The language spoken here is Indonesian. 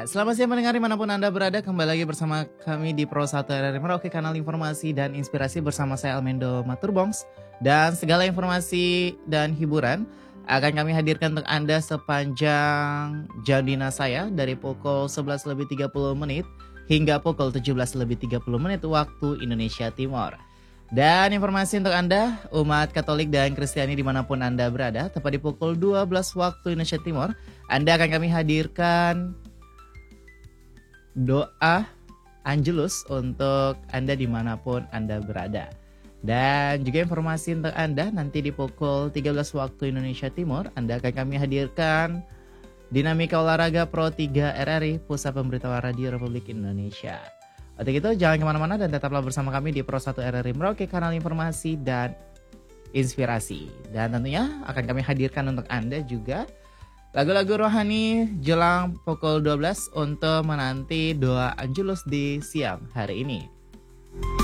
Selamat siang pendengar dimanapun Anda berada. Kembali lagi bersama kami di Pro 1 RRI Merauke, kanal informasi dan inspirasi bersama saya Almendo Maturbongs. Dan segala informasi dan hiburan akan kami hadirkan untuk Anda sepanjang jam dinas saya dari pukul 11.30 menit hingga pukul 17.30 menit waktu Indonesia Timur. Dan informasi untuk Anda, umat Katolik dan Kristiani dimanapun Anda berada, tepat di pukul 12 waktu Indonesia Timur, Anda akan kami hadirkan doa Angelus untuk Anda dimanapun Anda berada. Dan juga informasi untuk Anda, nanti di pukul 13 waktu Indonesia Timur, Anda akan kami hadirkan Dinamika Olahraga Pro 3 RRI, Pusat Pemberitahuan Radio Republik Indonesia. Untuk itu jangan kemana-mana dan tetaplah bersama kami di Pro 1 RRI Merauke, kanal informasi dan inspirasi. Dan tentunya akan kami hadirkan untuk Anda juga lagu-lagu rohani jelang pukul 12 untuk menanti doa Angelus di siang hari ini.